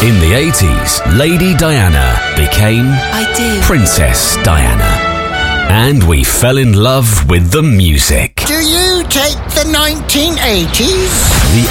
In the 80s, Lady Diana became Princess Diana. And we fell in love with the music. Do you take the 1980s? The